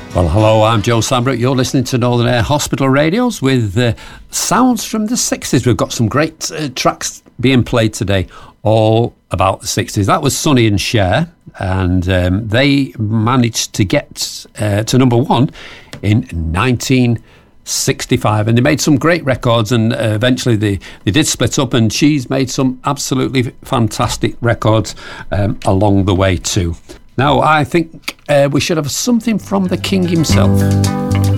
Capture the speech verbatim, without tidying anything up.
Well, hello, I'm Joe Sambrook. You're listening to Northern Air Hospital Radios with uh, sounds from the sixties. We've got some great uh, tracks being played today, all about the sixties. That was Sonny and Cher, and um, they managed to get uh, to number one in nineteen sixty-five, and they made some great records, and uh, eventually they, they did split up, and she's made some absolutely fantastic records um, along the way too. Now, I think uh, we should have something from the King himself.